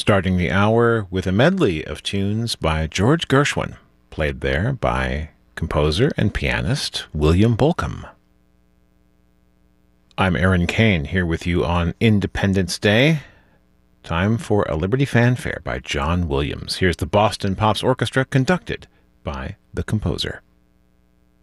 Starting the hour with a medley of tunes by George Gershwin, played there by composer and pianist William Bolcom. I'm Aaron Kane, here with you on Independence Day. Time for a Liberty Fanfare by John Williams. Here's the Boston Pops Orchestra, conducted by the composer.